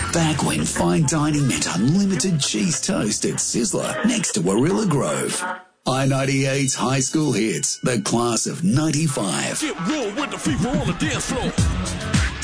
Back when fine dining meant unlimited cheese toast at Sizzler next to Warilla Grove. I-98's High School Hits, the class of 95. Get real with the fever on the dance floor.